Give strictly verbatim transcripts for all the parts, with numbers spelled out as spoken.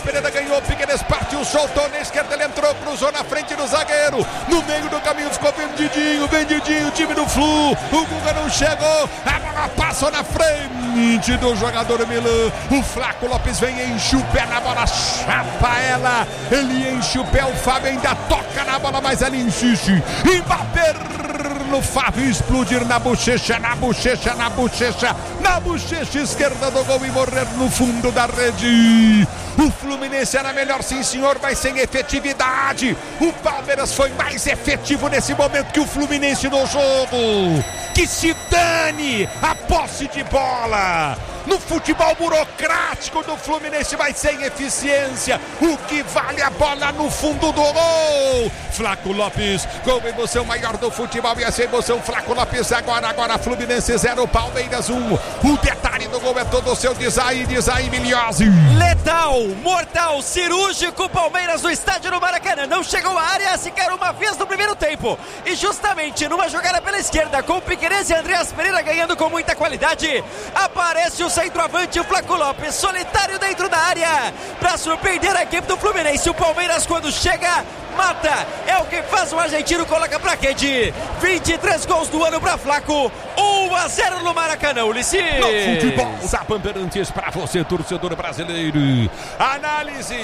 Pereira ganhou, Piquerez partiu, soltou na esquerda, ele entrou, cruzou na frente do zagueiro, no meio do caminho ficou vendidinho, vendidinho, o time do Flu, o Guga não chegou, a bola passou na frente do jogador Milan, o Flaco Lopes vem, enche o pé na bola, chapa ela, ele enche o pé, o Fábio ainda toca na bola, mas ela insiste, Mbappé no Fábio, explodir na bochecha, na bochecha, na bochecha, na bochecha esquerda do gol e morrer no fundo da rede. O Fluminense era melhor, sim senhor, mas sem efetividade. O Palmeiras foi mais efetivo nesse momento que o Fluminense no jogo. Que se dane a posse de bola. No futebol burocrático do Fluminense, vai sem eficiência. O que vale a bola no fundo do gol. Flaco Lopes, com emoção maior do futebol e essa emoção, Flaco Lopes agora, agora Fluminense zero, Palmeiras um. O detalhe do gol é todo o seu design, design Miliose. Letal, mortal, cirúrgico, Palmeiras no estádio do Maracanã. Não chegou à área sequer uma vez no primeiro tempo. E justamente numa jogada pela esquerda, com o Piquerez e Andreas Pereira ganhando com muita qualidade, aparece o centroavante, o Flaco Lopes, solitário dentro da área, para surpreender a equipe do Fluminense. O Palmeiras, quando chega, mata. É o que faz o argentino, coloca pra rede. vinte e três gols do ano pra Flaco. um a zero no Maracanã, Ulisses. No futebol, da Bandeirantes, pra você, torcedor brasileiro. Análise,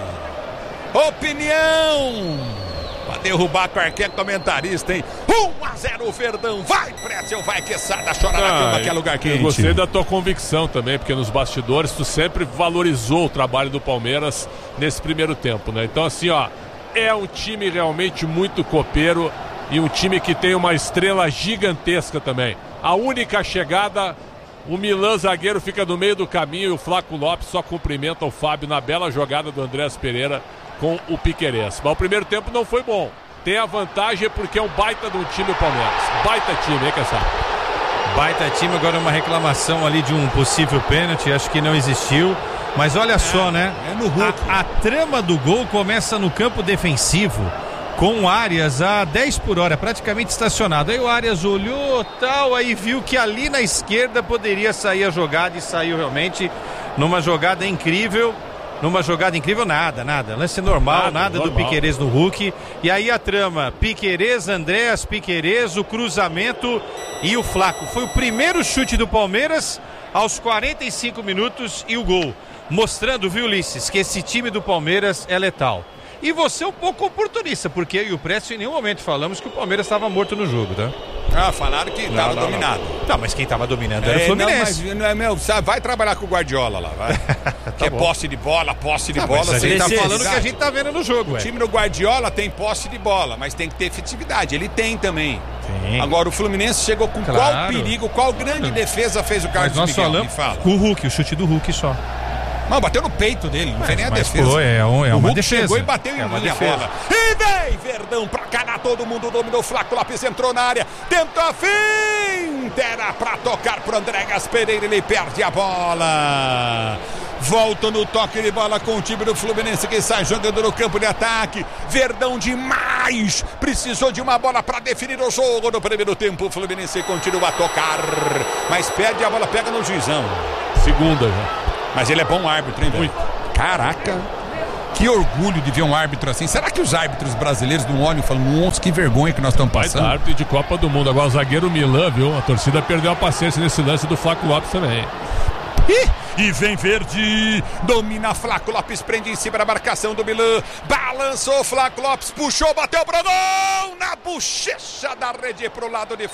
opinião, pra derrubar qualquer comentarista, hein? um a zero o Verdão. Vai, Pretzel, vai, Quesada, chora ah, na cama, que é lugar quente. Eu gostei da tua convicção também, porque nos bastidores tu sempre valorizou o trabalho do Palmeiras nesse primeiro tempo, né? Então assim, ó, é um time realmente muito copeiro e um time que tem uma estrela gigantesca também. A única chegada, o Milan zagueiro fica no meio do caminho e o Flaco Lopes só cumprimenta o Fábio na bela jogada do Andreas Pereira com o Piquerez. Mas o primeiro tempo não foi bom. Tem a vantagem porque é um baita de um time o Palmeiras. Baita time, hein, Cassar? Baita time, agora uma reclamação ali de um possível pênalti, acho que não existiu. Mas olha é, só, né? É no Hulk. A, a trama do gol começa no campo defensivo, com o Arias a dez por hora, praticamente estacionado. Aí o Arias olhou, tal, aí viu que ali na esquerda poderia sair a jogada e saiu realmente numa jogada incrível. Numa jogada incrível, nada, nada. Lance normal, nada, nada normal. Do Piquerez no Hulk. E aí a trama, Piquerez, Andreas, Piquerez, o cruzamento e o Flaco. Foi o primeiro chute do Palmeiras aos quarenta e cinco minutos e o gol. Mostrando, viu, Ulisses, que esse time do Palmeiras é letal. E você é um pouco oportunista, porque eu e o Précio em nenhum momento falamos que o Palmeiras estava morto no jogo, tá? Ah, falaram que estava dominado. Não. não, mas quem estava dominando era é, o Fluminense. Não, mas, meu, sabe, vai trabalhar com o Guardiola lá, vai. tá que é posse de bola, posse de tá, bola. Mas a gente tá falando exato. Que a gente tá vendo no jogo, O ué. time do Guardiola tem posse de bola, mas tem que ter efetividade. Ele tem também. Sim. Agora o Fluminense chegou com claro. Qual perigo, qual grande claro. Defesa fez o Carlos mas nós Miguel? falamos Me fala. Com o Hulk, o chute do Hulk só. Não, bateu no peito dele, não foi nem a defesa. Pô, é, um, é o uma Hulk defesa. Chegou e bateu em é linha a bola. E vem Verdão pra canar, todo mundo dominou. Flaco Lopes entrou na área, tentou a finta, era pra tocar pro Andreas Pereira, ele perde a bola. Volta no toque de bola com o time do Fluminense que sai jogando no campo de ataque. Verdão demais, precisou de uma bola para definir o jogo no primeiro tempo. O Fluminense continua a tocar, mas perde a bola, pega no juizão. Segunda já. Mas ele é bom árbitro, hein, velho? Caraca, que orgulho de ver um árbitro assim. Será que os árbitros brasileiros não olham e falam, nossa, que vergonha que nós estamos passando? Vai árbitro de Copa do Mundo. Agora o zagueiro Milan, viu? A torcida perdeu a paciência nesse lance do Flaco Lopes também. Ih! E vem Verde, domina Flaco Lopes, prende em cima da marcação do Milan, balançou Flaco Lopes, puxou, bateu pro gol, na bochecha da rede pro lado de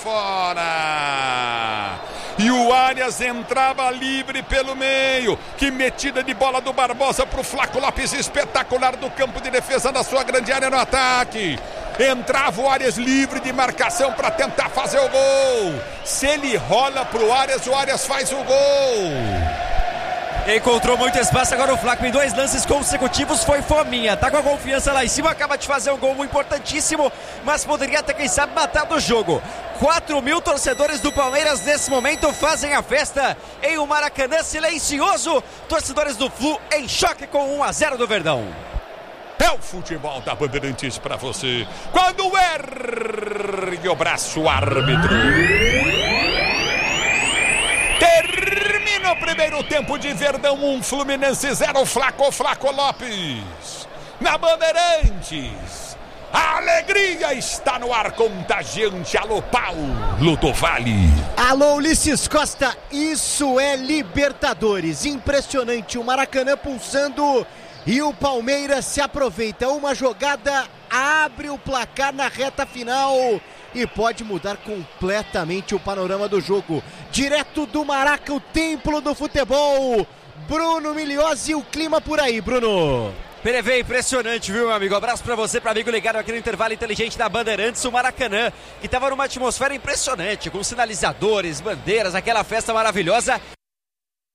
fora. E o Arias entrava livre pelo meio, que metida de bola do Barbosa pro Flaco Lopes, espetacular do campo de defesa da sua grande área no ataque. Entrava o Arias livre de marcação para tentar fazer o gol. Se ele rola pro Arias, o Arias faz o gol. Encontrou muito espaço, agora o Flaco em dois lances consecutivos foi fominha, tá com a confiança lá em cima, acaba de fazer um gol importantíssimo, mas poderia até, quem sabe, matar do jogo. quatro mil torcedores do Palmeiras nesse momento fazem a festa em um Maracanã silencioso, torcedores do Flu em choque com um a zero do Verdão. É o futebol da Bandeirantes pra você, quando ergue o braço o árbitro. Termina No primeiro tempo de Verdão um, Fluminense zero, Flaco, Flaco Lopes. Na Bandeirantes, a alegria está no ar contagiante. Alô, Paulo do Vale. Alô, Ulisses Costa, isso é Libertadores. Impressionante, o Maracanã pulsando e o Palmeiras se aproveita. Uma jogada abre o placar na reta final e pode mudar completamente o panorama do jogo. Direto do Maraca, o templo do futebol. Bruno Milhozzi, o clima por aí, Bruno. Prevê, impressionante, viu, meu amigo? Abraço pra você, pra amigo ligado aqui no intervalo inteligente da Bandeirantes, o Maracanã, que tava numa atmosfera impressionante, com sinalizadores, bandeiras, aquela festa maravilhosa.